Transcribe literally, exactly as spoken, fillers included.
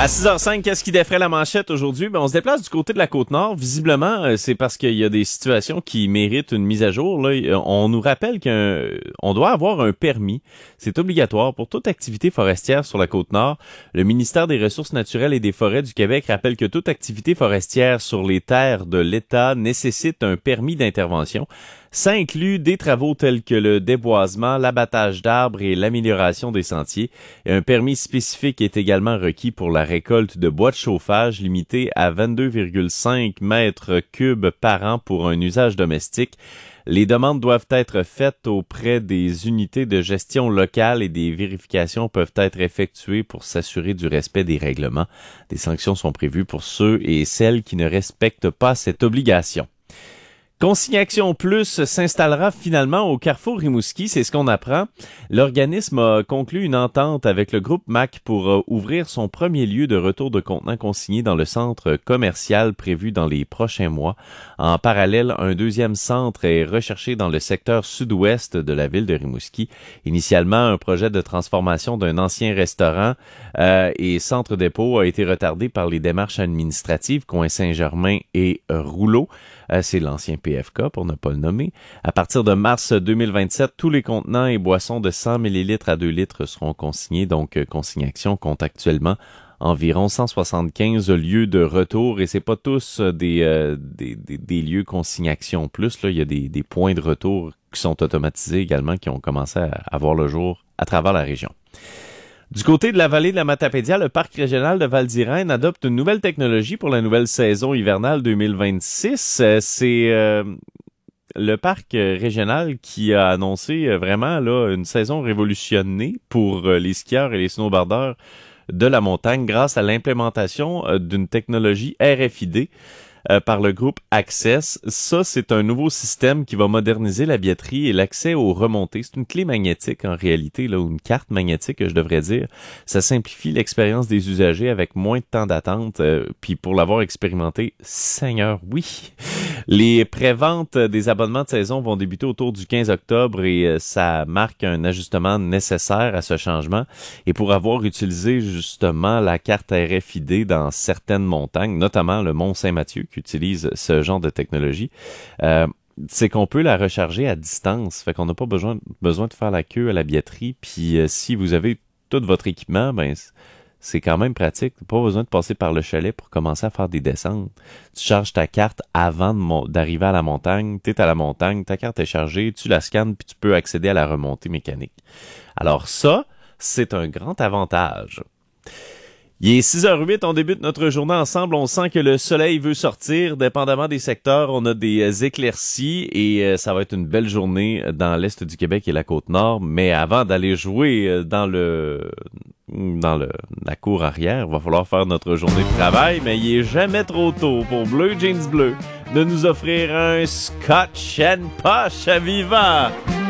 À six heures cinq, qu'est-ce qui défrait la manchette aujourd'hui? Ben, on se déplace du côté de la Côte-Nord. Visiblement, euh, c'est parce qu'il y a des situations qui méritent une mise à jour. Là. On nous rappelle qu'on doit avoir un permis. C'est obligatoire pour toute activité forestière sur la Côte-Nord. Le ministère des Ressources naturelles et des Forêts du Québec rappelle que toute activité forestière sur les terres de l'État nécessite un permis d'intervention. Ça inclut des travaux tels que le déboisement, l'abattage d'arbres et l'amélioration des sentiers. Et un permis spécifique est également requis pour la récolte de bois de chauffage limité à vingt-deux virgule cinq mètres cubes par an pour un usage domestique. Les demandes doivent être faites auprès des unités de gestion locales et des vérifications peuvent être effectuées pour s'assurer du respect des règlements. Des sanctions sont prévues pour ceux et celles qui ne respectent pas cette obligation. Consignation Plus s'installera finalement au Carrefour Rimouski, c'est ce qu'on apprend. L'organisme a conclu une entente avec le groupe M A C pour euh, ouvrir son premier lieu de retour de contenants consignés dans le centre commercial prévu dans les prochains mois. En parallèle, un deuxième centre est recherché dans le secteur sud-ouest de la ville de Rimouski. Initialement, un projet de transformation d'un ancien restaurant euh, et centre dépôt a été retardé par les démarches administratives coin Saint-Germain et euh, Rouleau. Euh, c'est l'ancien P F K, pour ne pas le nommer. À partir de mars deux mille vingt-sept, tous les contenants et boissons de cent millilitres à deux litres seront consignés. Donc, euh, Consignation compte actuellement environ cent soixante-quinze lieux de retour et c'est pas tous euh, des, euh, des, des, des lieux Consignation Plus. Là, il y a des, des points de retour qui sont automatisés également, qui ont commencé à, à voir le jour à travers la région. Du côté de la vallée de la Matapédia, le parc régional de Val-d'Irène adopte une nouvelle technologie pour la nouvelle saison hivernale deux mille vingt-six. Euh, c'est euh, le parc régional qui a annoncé euh, vraiment là une saison révolutionnée pour euh, les skieurs et les snowboarders de la montagne grâce à l'implémentation euh, d'une technologie R F I D. Euh, par le groupe Access. Ça, c'est un nouveau système qui va moderniser la billetterie et l'accès aux remontées. C'est une clé magnétique en réalité, là, ou une carte magnétique, je devrais dire. Ça simplifie l'expérience des usagers avec moins de temps d'attente. Euh, puis pour l'avoir expérimenté, Seigneur, oui! Les préventes des abonnements de saison vont débuter autour du quinze octobre et euh, ça marque un ajustement nécessaire à ce changement. Et pour avoir utilisé justement la carte R F I D dans certaines montagnes, notamment le Mont Saint-Mathieu, qui utilise ce genre de technologie, euh, c'est qu'on peut la recharger à distance. Fait qu'on n'a pas besoin, besoin de faire la queue à la billetterie. Puis euh, si vous avez tout votre équipement, ben c'est quand même pratique. Pas besoin de passer par le chalet pour commencer à faire des descentes. Tu charges ta carte avant de mon- d'arriver à la montagne. Tu es à la montagne, ta carte est chargée, tu la scannes puis tu peux accéder à la remontée mécanique. Alors ça, c'est un grand avantage. Il est six heures huit, on débute notre journée ensemble. On sent que le soleil veut sortir. Dépendamment des secteurs, on a des éclaircies et euh, ça va être une belle journée dans l'est du Québec et la Côte-Nord. Mais avant d'aller jouer dans le dans le la cour arrière, il va falloir faire notre journée de travail. Mais il est jamais trop tôt pour Bleu Jeans Bleu de nous offrir un Scotch and Posh à vivant.